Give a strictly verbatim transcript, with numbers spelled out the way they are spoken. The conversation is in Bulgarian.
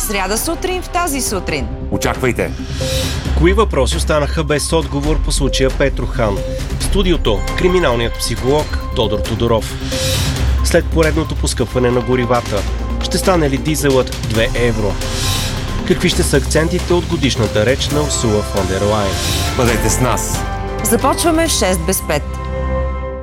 сряда сутрин в тази сутрин. Очаквайте! Кои въпроси останаха без отговор по случая Петрохан? В студиото криминалният психолог Тодор Тодоров. След поредното поскъпване на горивата, ще стане ли дизелът две евро? Какви ще са акцентите от годишната реч на Урсула фон дер Лайен? Бъдете с нас! Започваме в шест без пет.